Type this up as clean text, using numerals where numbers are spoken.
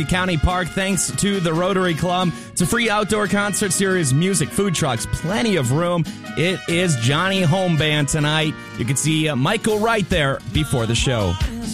County Park, thanks to the Rotary Club. It's a free outdoor concert series, music, food trucks, plenty of room. It is Johnny Home Band tonight. You can see Michael right there before the show.